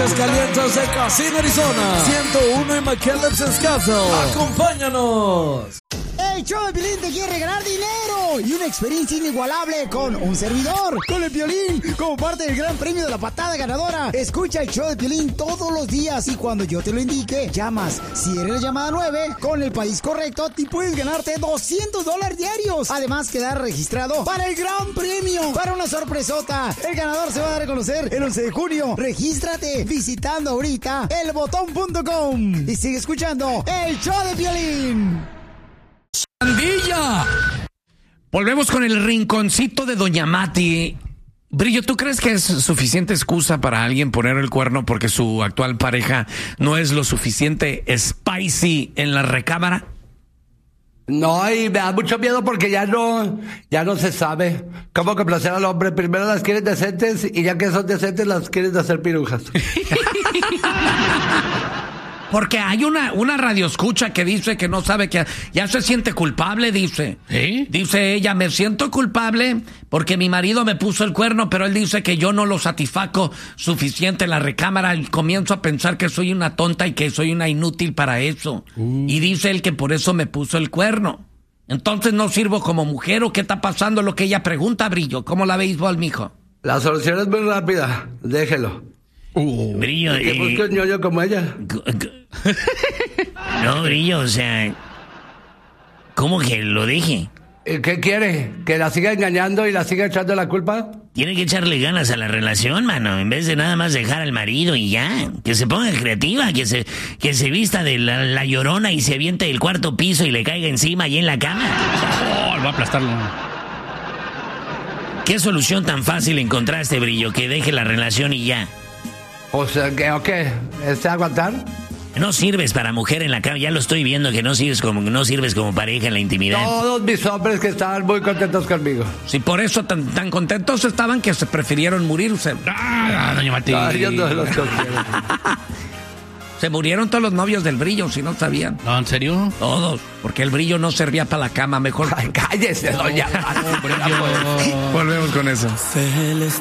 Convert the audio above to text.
Aguascalientes de Casino, Arizona. 101 en McAllen, Wisconsin. ¡Acompáñanos! El show de Piolín te quiere regalar dinero y una experiencia inigualable con un servidor, con el Piolín, como parte del gran premio de la patada ganadora. Escucha el show de Piolín todos los días y cuando yo te lo indique, llamas. Si eres la llamada 9, con el país correcto, te puedes ganarte $200 diarios. Además, quedar registrado para el gran premio, para una sorpresota. El ganador se va a dar a conocer el 11 de junio. Regístrate visitando ahorita elbotón.com y sigue escuchando el show de Piolín. ¡Pandilla! Volvemos con el rinconcito de Doña Mati. Brillo, ¿tú crees que es suficiente excusa para alguien poner el cuerno porque su actual pareja no es lo suficiente spicy en la recámara? No, y me da mucho miedo porque ya no se sabe cómo complacer al hombre. Primero las quieren decentes y ya que son decentes las quieren hacer pirujas. Porque hay una radioescucha que dice que no sabe que ya se siente culpable, dice. ¿Sí? Dice ella, me siento culpable porque mi marido me puso el cuerno, pero él dice que yo no lo satisfaco suficiente en la recámara. Y comienzo a pensar que soy una tonta y que soy una inútil para eso. Y dice él que por eso me puso el cuerno. Entonces no sirvo como mujer, ¿o qué está pasando? Lo que ella pregunta, Brillo. ¿Cómo la béisbol, mijo? La solución es muy rápida, déjelo. Brillo, Que busque un ñoño como ella. No, Brillo, o sea, ¿cómo que lo deje? ¿Qué quiere? ¿Que la siga engañando y la siga echando la culpa? Tiene que echarle ganas a la relación, mano, en vez de nada más dejar al marido y ya. Que se ponga creativa, que se vista de la llorona y se aviente del cuarto piso y le caiga encima y en la cama. Va a aplastarlo. ¿Qué solución tan fácil encontraste, Brillo? Que deje la relación y ya. O sea, ¿qué? ¿Aguantar? No sirves para mujer en la cama, ya lo estoy viendo que no sirves como pareja en la intimidad. Todos mis hombres que estaban muy contentos conmigo. Sí, por eso tan contentos estaban que se prefirieron morirse. Doña Martín. Ay, yo no los considero. Se murieron todos los novios del Brillo, si no sabían. No, ¿en serio? Todos, porque el Brillo no servía para la cama, mejor. Ay, cállese, doña. Volvemos con eso.